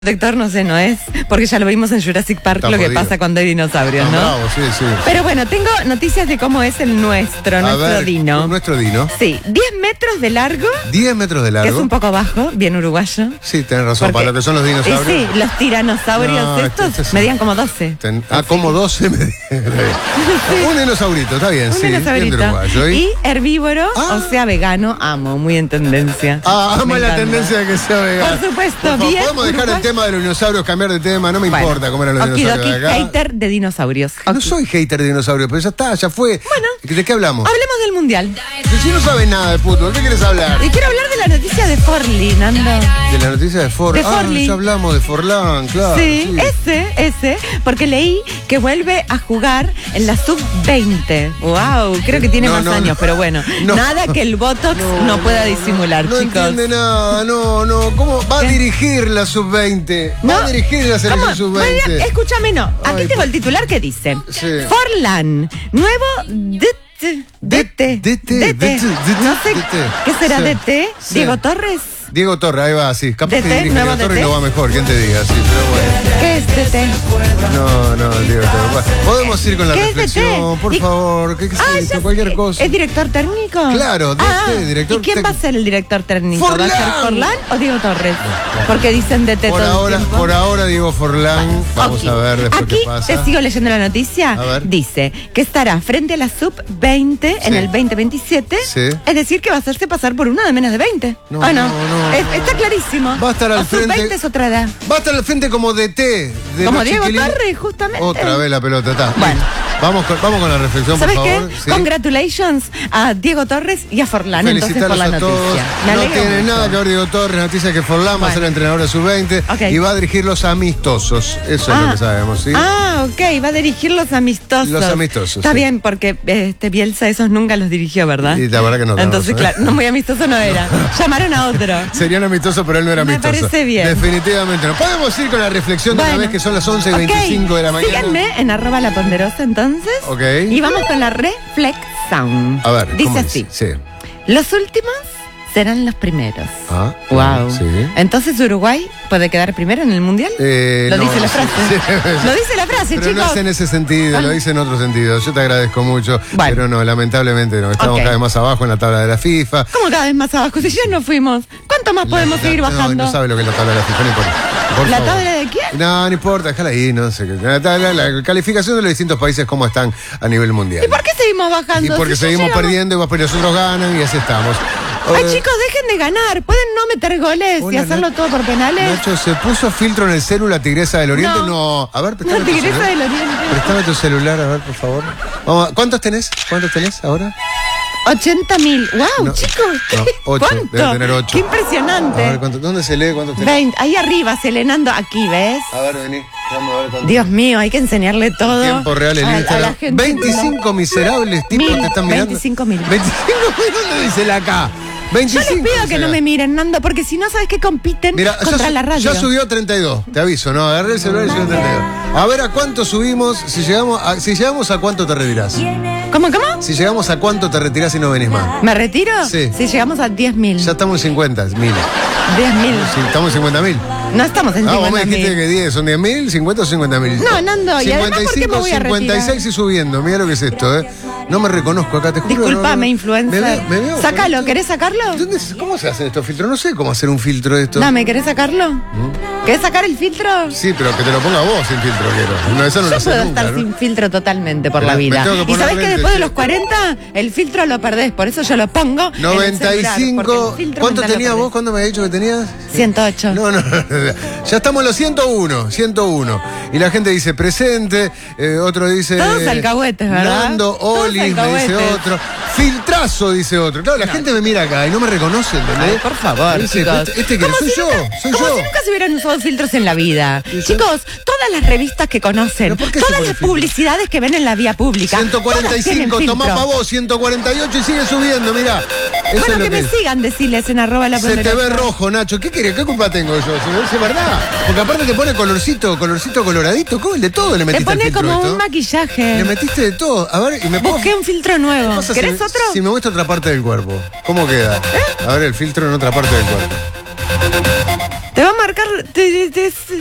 Protector no sé, no es, porque ya lo vimos en Jurassic Park, Está lo que jodido. pasa cuando hay dinosaurios, ¿no? Bravo, sí, sí. Pero bueno, tengo noticias de cómo es el nuestro dino. Nuestro dino. Sí, 10 metros de largo, 10 metros de que largo. es un poco bajo, bien uruguayo. Sí, tenés razón, Porque- para lo que son los dinosaurios. Sí, los tiranosaurios No, estos este es- medían como 12. Como 12 Un dinosaurito, está bien, Un sí. dinosaurito. Bien uruguayo. Y herbívoro, Ah. o sea, vegano, amo, muy en tendencia. Ama Me la encanta. tendencia de que sea vegano. Por supuesto, Por favor, bien podemos dejar el uruguayo. tema de los dinosaurios, cambiar de tema, no me Bueno, importa cómo eran los dinosaurios okidoki, de acá. hater de dinosaurios. No Ok. soy hater de dinosaurios, pero ya está, ya fue. Bueno. ¿De qué hablamos? Hablemos del mundial. Si no sabes nada de fútbol, ¿qué quieres hablar? Y quiero hablar de la noticia de Forlì, Nando. De la noticia de Forlán. De Forlì. Ya hablamos de Forlán, claro. Sí, ese, porque leí que vuelve a jugar en la sub-20. Wow, creo que tiene No, más no, años, no. pero bueno, No. nada que el Botox no pueda disimular, No chicos. entiende nada, no. ¿Cómo va a ¿Qué? dirigir la sub-20? No. Va a dirigir la ¿Cómo? selección Muy bien, sub-20. escúchame, no. Aquí Ay, tengo el titular que dice: Sí. Forlán, nuevo DT. No sé qué será Sí. DT. Sí. Diego Torres. Diego Torres, ahí va, sí. Capaz DT, que dirige nuevo Diego Torres DT. no va mejor, ¿quién te diga? Sí, pero bueno. ¿Qué es DT? No, Diego Torres. Bueno, podemos ir con la ¿Qué es reflexión, DT? por Y- favor. ¿Qué es esto? ya Cualquier sé. cosa. ¿Es director técnico? Claro, DT, director ¿Y quién va a técnico. ser el director técnico? ¿Va a ser ¡Forlán! Forlán o Diego Torres? Porque dicen DT todo el tiempo. Por ahora Diego Forlán. Vamos Ok. a ver después Aquí qué pasa. te sigo leyendo la noticia. A ver. Dice que estará frente a la sub-20 en Sí. el 2027. Sí. Es decir, que va a hacerse pasar por uno de menos de 20. No, ¿O no? no. Está clarísimo. Va a estar al O sub-20 frente. es otra edad. Va a estar al frente como DT. De Como los Diego chiquilines. Torres, justamente. Otra vez la pelota, está. Bueno. Vamos con la reflexión, por ¿Sabes favor. qué? Sí. Congratulations a Diego Torres y a Forlán, entonces, por Felicitarlos la a noticia. todos. Me No alegro tiene mucho. nada que ver Diego Torres. Noticia que Forlán va a ser Bueno. entrenador de sub-20 Ok. y va a dirigir los amistosos. Eso es lo que sabemos, ¿sí? Ok, va a dirigir los amistosos. Los amistosos, Está sí. bien, porque Bielsa esos nunca los dirigió, ¿verdad? Y la verdad que no, tenés Entonces, razón, ¿eh? claro, no muy amistoso no era. Llamaron a otro. Serían amistosos, pero él no era Me amistoso. parece bien. Definitivamente no. Podemos ir con la reflexión de una vez que son las 11:25 de la mañana. Síganme en @laponderosa entonces. Ok. Y vamos con la reflexión. A ver, dice ¿cómo así. dice? Sí. Los últimos serán los primeros. Ah, Wow. sí. Entonces Uruguay puede quedar primero en el mundial. Lo No, dice la frase. sí. Lo dice la frase, Pero chicos. no es en ese sentido, lo dice en otro sentido. Yo te agradezco mucho, Bueno. pero no, lamentablemente no. Estamos Ok. cada vez más abajo en la tabla de la FIFA. ¿Cómo cada vez más abajo? Si ya nos fuimos. ¿Cuánto más podemos seguir bajando? No sabe lo que es la tabla de la FIFA, no importa. Por ¿La favor. tabla de quién? No importa, déjala ahí, no sé qué. La calificación de los distintos países, cómo están a nivel mundial. ¿Y por qué seguimos bajando? Y porque Si ya seguimos llegamos- perdiendo y los otros ganan y así estamos. Ay, chicos, dejen de ganar. Pueden no meter goles y Hola, hacerlo todo por penales. Nacho, ¿se puso filtro en el celu la tigresa del oriente? No. No. A ver, La prestame tu tigresa celular. del oriente. Préstame tu celular, a ver, por favor. Vamos ¿Cuántos tenés? ¿Cuántos tenés ahora? 80.000. ¡Wow, No, chicos! no, ocho. ¿Cuánto? Debe tener 8. ¡Qué impresionante! A ver, ¿dónde se lee? ¿Cuántos tenés? 20. Ahí arriba, selenando. Aquí, ¿ves? A ver, vení. Vamos a ver cuántos. Dios mío, hay que enseñarle todo. Tiempo real en a la Instagram. gente. 25 miserables tipos Mil, te están mirando. 25.000. 25.000, ¿dónde dice la acá? Yo 25. les pido que no me miren, Nando, porque si no, ¿sabes qué? Compiten Mira, contra la radio. ya subió 32, te aviso, ¿no? Agarré el celular y subió 32. A ver a cuánto subimos, si llegamos a cuánto te retirás. ¿Cómo? Si llegamos a cuánto te retirás y no venís más. ¿Me retiro? Sí. Si llegamos a 10.000. Ya estamos en 50.000. 10.000. Sí, estamos en 50.000. No estamos en Ah, vos me dijiste 50.000. que 10, son 10.000, 50 o 50.000. No, Nando, y además, ¿por qué me voy a retirar? 56 y subiendo, mira lo que es esto, ¿eh? No me reconozco acá, te juro. Disculpame, no. influencer. Me veo Sácalo, con ¿querés sacarlo? esto. ¿Cómo se hacen estos filtros? No sé cómo hacer un filtro de esto. Dame, ¿querés sacarlo? ¿Querés sacar el filtro? Sí, pero que te lo ponga vos sin filtro, quiero. No, eso no lo Yo hace puedo nunca, estar ¿no? sin filtro totalmente por Pero la me vida. tengo que Y poner sabés que lentes, después de sí. los 40, el filtro lo perdés. Por eso yo lo pongo en el celular, porque 95. el filtro ¿Cuánto mental lo tenías perdés. vos? ¿Cuánto me habías dicho que tenías? 108. No. Ya estamos en los 101. Y la gente dice presente, otro dice. Todos alcahuetes, ¿verdad? Nando, Todos Oli, me dice alcahuetes. otro. Filtrazo, dice otro. Claro, la gente me mira acá y no me reconoce, ¿entendés? Ay, por favor, Dice, chicos. Este que Como soy si yo, nunca- soy como yo. si nunca se hubieran usado filtros en la vida. Sí, sí. Chicos, todas las revistas que conocen, ¿Pero por qué se todas pone las filtro? publicidades que ven en la vía pública. todas tienen 145, tomá filtro. pa' vos, 148 y sigue subiendo, mirá. Eso Bueno, es lo que me es. sigan, decirles en @la Se te ve ponderosa. rojo, Nacho. ¿Qué querés? ¿Qué culpa tengo yo? ¿Es verdad? Porque aparte te pone colorcito coloradito. ¿Cómo? De todo le Te metiste al pone filtro como esto. un maquillaje. Le metiste de todo. A ver, y me puedo... Busqué un filtro nuevo. ¿Qué pasa ¿Querés si, otro? Si me muestra otra parte del cuerpo, ¿cómo queda? A ver, el filtro en otra parte del cuerpo. Te va a marcar,